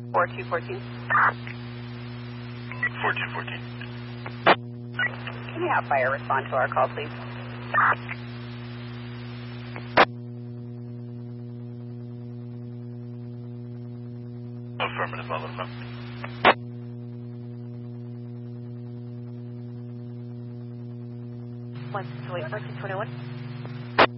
4214. 4214. Can you have fire respond to our call, please? Affirmative, I'll let them know. Wait, 1421.